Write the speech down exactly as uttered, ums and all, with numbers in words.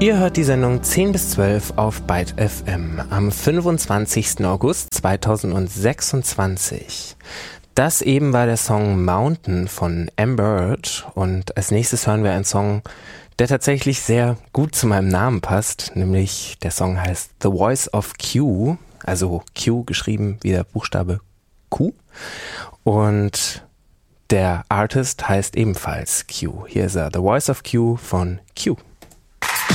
Ihr hört die Sendung zehn bis zwölf auf Byte F M am fünfundzwanzigsten August zweitausendsechsundzwanzig. Das eben war der Song Mountain von Ambert und als nächstes hören wir einen Song, der tatsächlich sehr gut zu meinem Namen passt, nämlich der Song heißt The Voice of Q, also Q geschrieben wie der Buchstabe Q und der Artist heißt ebenfalls Q. Hier ist er, The Voice of Q von Q.